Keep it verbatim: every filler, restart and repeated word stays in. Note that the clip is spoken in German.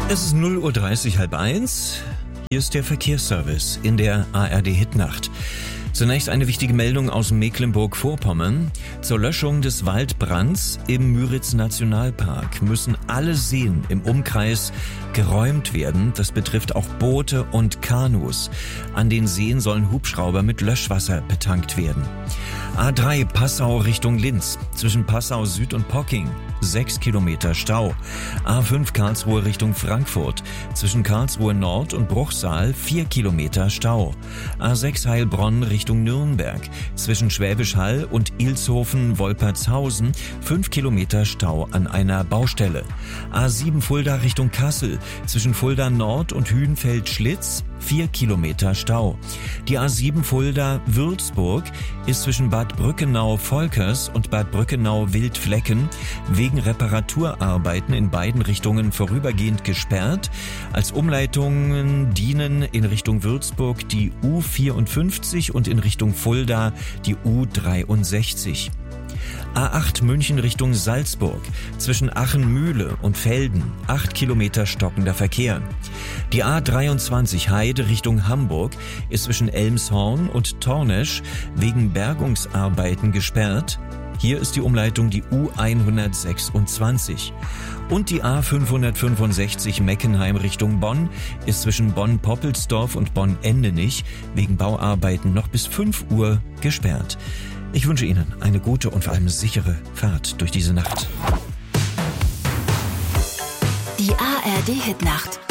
Es ist null Uhr dreißig, halb eins. Hier ist der Verkehrsservice in der A R D-Hitnacht. Zunächst eine wichtige Meldung aus Mecklenburg-Vorpommern. Zur Löschung des Waldbrands im Müritz-Nationalpark müssen alle Seen im Umkreis geräumt werden. Das betrifft auch Boote und Kanus. An den Seen sollen Hubschrauber mit Löschwasser betankt werden. A drei Passau Richtung Linz. Zwischen Passau Süd und Pocking sechs Kilometer Stau. A fünf Karlsruhe Richtung Frankfurt. Zwischen Karlsruhe Nord und Bruchsal vier Kilometer Stau. A sechs Heilbronn Richtung Nürnberg. Zwischen Schwäbisch Hall und Ilshofen-Wolpertshausen fünf Kilometer Stau an einer Baustelle. A sieben Fulda Richtung Kassel. Zwischen Fulda Nord und Hünfeld-Schlitz vier Kilometer Stau. Die A sieben Fulda-Würzburg ist zwischen Bad Brückenau-Volkers und Bad Brückenau-Wildflecken wegen Reparaturarbeiten in beiden Richtungen vorübergehend gesperrt. Als Umleitungen dienen in Richtung Würzburg die U vierundfünfzig und in Richtung Fulda die U dreiundsechzig. A acht München Richtung Salzburg. Zwischen Aachen-Mühle und Velden acht Kilometer stockender Verkehr. Die A dreiundzwanzig Heide Richtung Hamburg ist zwischen Elmshorn und Tornesch wegen Bergungsarbeiten gesperrt. Hier ist die Umleitung die U hundertsechsundzwanzig. Und die A fünfhundertfünfundsechzig Meckenheim Richtung Bonn ist zwischen Bonn-Poppelsdorf und Bonn-Endenich wegen Bauarbeiten noch bis fünf Uhr gesperrt. Ich wünsche Ihnen eine gute und vor allem sichere Fahrt durch diese Nacht. Die A R D-Hitnacht